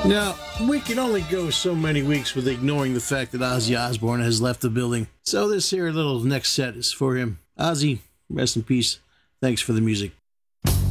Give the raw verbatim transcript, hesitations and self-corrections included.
Now, we can only go so many weeks with ignoring the fact that Ozzy Osbourne has left the building. So this here little next set is for him. Ozzy, rest in peace. Thanks for the music.